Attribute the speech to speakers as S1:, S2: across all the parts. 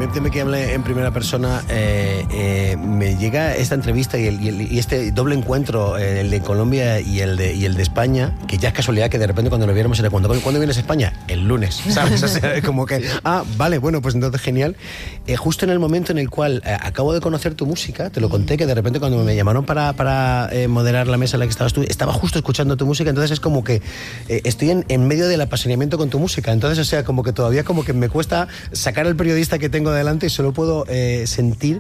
S1: permíteme que hable en primera persona. Me llega esta entrevista y este doble encuentro, el de Colombia y el de España, que ya es casualidad que de repente cuando lo viéramos era ¿cuándo vienes a España? El lunes, ¿sabes? O sea, como que, vale, bueno, pues entonces genial. Justo en el momento en el cual acabo de conocer tu música, te lo conté, que de repente cuando me llamaron para moderar la mesa en la que estabas tú, estaba justo escuchando tu música, entonces es como que estoy en medio del apasionamiento con tu música, entonces, o sea, como que todavía como que me cuesta sacar al periodista que tengo delante y solo puedo sentir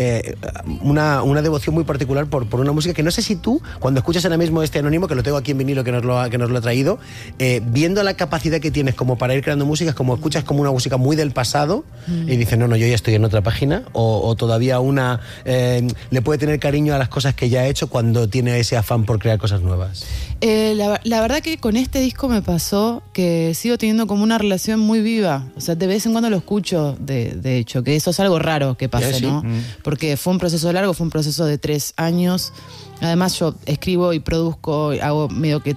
S1: una devoción muy particular por una música que no sé si tú, cuando escuchas ahora mismo este Anónimo, que lo tengo aquí en vinilo, que nos lo ha traído, viendo la capacidad que tienes como para ir creando músicas, como escuchas como una música muy del pasado y dices, no, yo ya estoy en otra página, o todavía le puede tener cariño a las cosas que ya ha hecho cuando tiene ese afán por crear cosas nuevas.
S2: La verdad que con este disco me pasó que sigo teniendo como una relación muy viva. O sea, de vez en cuando lo escucho, de hecho, que eso es algo raro que pase, ¿no? Porque fue un proceso largo, fue un proceso de 3 años. Además, yo escribo y produzco, hago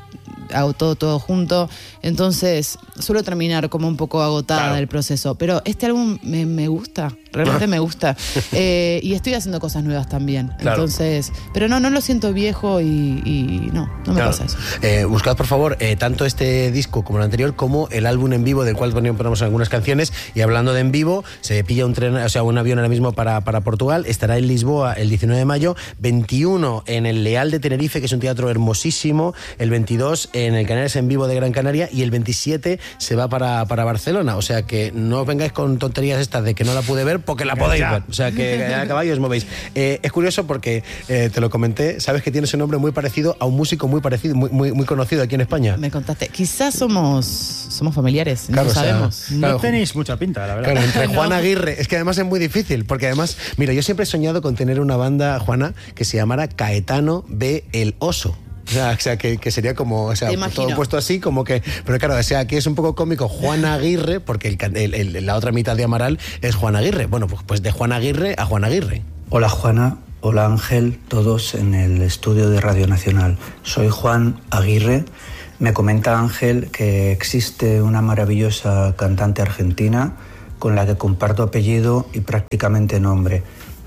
S2: todo junto. Entonces, suelo terminar como un poco agotada del proceso. Pero este álbum me gusta, realmente me gusta. Y estoy haciendo cosas nuevas también. Claro. Entonces, pero no lo siento viejo y no me pasa eso.
S1: Buscad, por favor, tanto este disco como el anterior, como el álbum en vivo, del cual ponemos algunas canciones. Y hablando de en vivo, se pilla un avión ahora mismo para Portugal. Estará en Lisboa el 19 de mayo, 21 en el Leal de Tenerife, que es un teatro hermosísimo, el 22 en el Canarias en Vivo de Gran Canaria y el 27 se va para Barcelona. O sea que no os vengáis con tonterías estas de que no la pude ver, porque la podéis ver. O sea que a caballo os movéis. Es curioso porque te lo comenté, sabes que tienes un nombre muy parecido a un músico muy parecido, muy conocido aquí en España.
S2: Me contaste. Quizás somos familiares,
S1: claro,
S2: no sabemos.
S3: No tenéis mucha pinta, la verdad.
S1: Claro, entre Juan Aguirre, es que además es muy difícil, porque además, mira, yo siempre he soñado con tener una banda, Juana, que se llamara Caetano B. El Oso. O sea, que sería como, o sea, todo puesto así, como que... Pero claro, o sea, aquí es un poco cómico Juan Aguirre, porque la otra mitad de Amaral es Juan Aguirre. Bueno, pues de Juan Aguirre a Juan Aguirre.
S4: Hola Juana, hola Ángel, todos en el estudio de Radio Nacional. Soy Juan Aguirre. Me comenta Ángel que existe una maravillosa cantante argentina con la que comparto apellido y prácticamente nombre.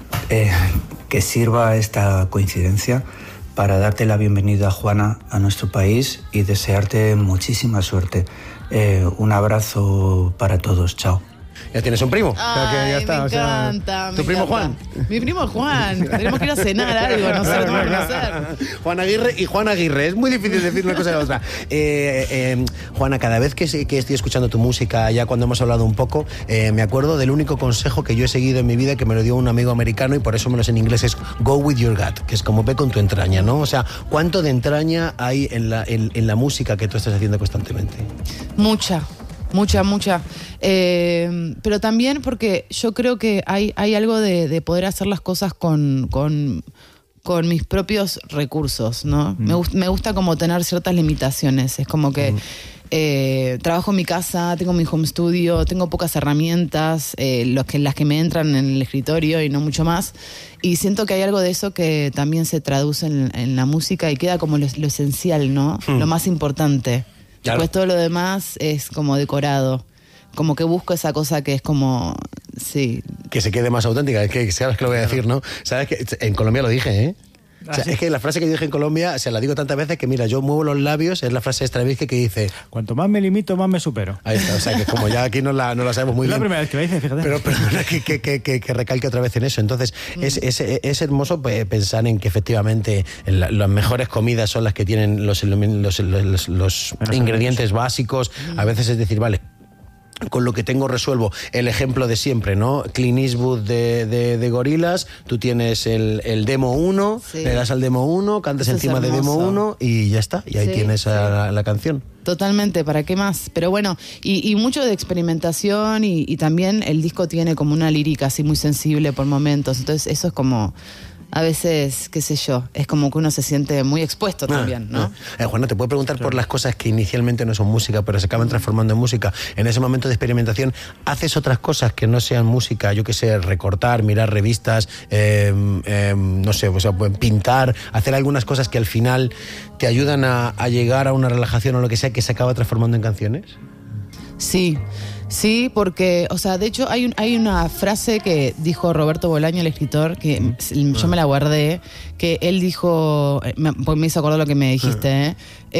S4: Que sirva esta coincidencia para darte la bienvenida, Juana, a nuestro país y desearte muchísima suerte. Un abrazo para todos. Chao.
S1: Ya tienes un primo.
S2: Ay,
S1: ya está,
S2: me encanta.
S1: ¿Tu primo Juan?
S2: Mi primo Juan. Tenemos que ir a cenar algo, no sé cómo hacer.
S1: Juan Aguirre y Juan Aguirre. Es muy difícil decir una cosa y la otra. Juana, cada vez que estoy escuchando tu música, ya cuando hemos hablado un poco, me acuerdo del único consejo que yo he seguido en mi vida, que me lo dio un amigo americano, y por eso me lo sé en inglés, es go with your gut, que es como ve con tu entraña, ¿no? O sea, ¿cuánto de entraña hay en la música que tú estás haciendo constantemente?
S2: Mucha. Pero también porque yo creo que hay algo de poder hacer las cosas con mis propios recursos, ¿no? Me gusta como tener ciertas limitaciones. Es como que trabajo en mi casa, tengo mi home studio, tengo pocas herramientas, las que me entran en el escritorio y no mucho más. Y siento que hay algo de eso que también se traduce en la música y queda como lo esencial, ¿no? Lo más importante. Claro. Pues todo lo demás es como decorado. Como que busco esa cosa que es como... Sí.
S1: Que se quede más auténtica. Es que sabes que lo voy a decir, ¿no? Sabes que en Colombia lo dije, ¿eh? O sea, es que la frase que yo dije en Colombia, la digo tantas veces que, mira, yo muevo los labios, es la frase de Stravinsky que dice...
S3: Cuanto más me limito, más me supero.
S1: Ahí está, o sea, que como ya aquí no la sabemos muy bien.
S3: Es la primera vez que lo dice, fíjate.
S1: Pero que recalque otra vez en eso. Entonces, es hermoso pensar en que efectivamente las mejores comidas son las que tienen los ingredientes básicos. A veces es decir, vale, con lo que tengo resuelvo. El ejemplo de siempre, ¿no? Clint Eastwood de Gorillaz, tú tienes el demo 1, le das al demo 1, cantas eso encima de demo 1 y ya está. Y ahí tienes la canción.
S2: Totalmente, ¿para qué más? Pero bueno, y mucho de experimentación y también el disco tiene como una lírica así muy sensible por momentos. Entonces eso es como... A veces, qué sé yo, es como que uno se siente muy expuesto también, ¿no?
S1: Juana, te puedo preguntar por las cosas que inicialmente no son música, pero se acaban transformando en música. En ese momento de experimentación, ¿haces otras cosas que no sean música? Yo qué sé, recortar, mirar revistas, no sé, o sea, pintar, hacer algunas cosas que al final te ayudan a llegar a una relajación o lo que sea que se acaba transformando en canciones.
S2: Sí, Sí, porque, o sea, de hecho hay una frase que dijo Roberto Bolaño, el escritor, que yo me la guardé, que él dijo, pues me hizo acordar lo que me dijiste,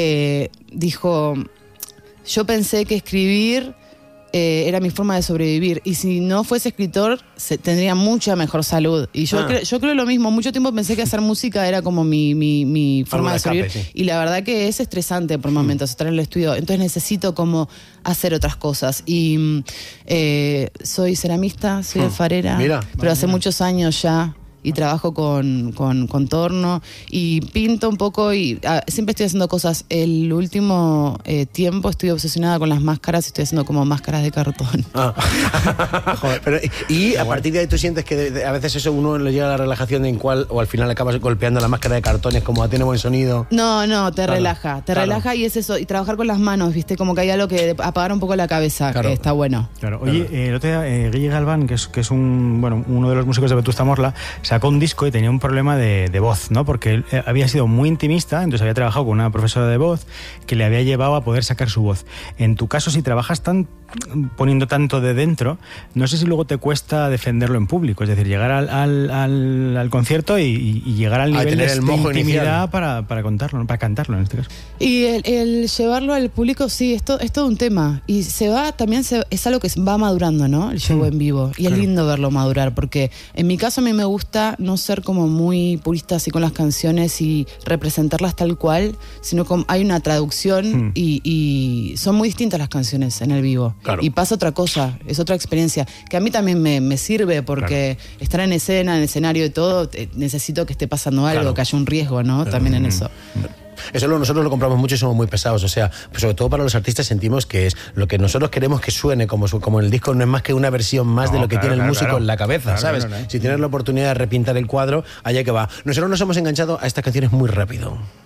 S2: dijo, yo pensé que escribir era mi forma de sobrevivir, y si no fuese escritor tendría mucha mejor salud. Y yo creo lo mismo. Mucho tiempo pensé que hacer música era como mi forma de sobrevivir, sí. Y la verdad que es estresante por momentos estar en el estudio, entonces necesito como hacer otras cosas. Y soy ceramista, soy alfarera, pero hace muchos años ya. Y trabajo con torno y pinto un poco y siempre estoy haciendo cosas. El último tiempo estoy obsesionada con las máscaras y estoy haciendo como máscaras de cartón.
S1: Pero, y a partir de ahí tú sientes que a veces eso uno le llega a la relajación en cual o al final acabas golpeando la máscara de cartones como tiene buen sonido.
S2: No, te relaja y es eso. Y trabajar con las manos, ¿viste? Como que hay algo que apagar un poco la cabeza, que está bueno.
S3: Claro. Oye, el otro día Guille Galván, que es uno de los músicos de Vetusta Morla, sacó un disco y tenía un problema de voz, ¿no? Porque él había sido muy intimista, entonces había trabajado con una profesora de voz que le había llevado a poder sacar su voz. En tu caso, si trabajas poniendo tanto de dentro, no sé si luego te cuesta defenderlo en público, es decir, llegar al concierto y llegar al nivel de intimidad para contarlo, ¿no? Para cantarlo en este caso.
S2: Y el llevarlo al público, sí, es todo un tema. Y es algo que va madurando, ¿no? El show en vivo. Y es lindo verlo madurar, porque en mi caso a mí me gusta no ser como muy purista así con las canciones y representarlas tal cual, sino como hay una traducción y son muy distintas las canciones en el vivo. Claro. Y pasa otra cosa, es otra experiencia, que a mí también me sirve porque estar en escena, en escenario y todo, necesito que esté pasando algo, que haya un riesgo, ¿no? También en eso.
S1: Eso nosotros lo compramos mucho y somos muy pesados, o sea, pues sobre todo para los artistas sentimos que es lo que nosotros queremos que suene como en el disco, no es más que una versión más de lo que tiene el músico en la cabeza, ¿sabes? Si tienes la oportunidad de repintar el cuadro, allá que va. Nosotros nos hemos enganchado a estas canciones muy rápido.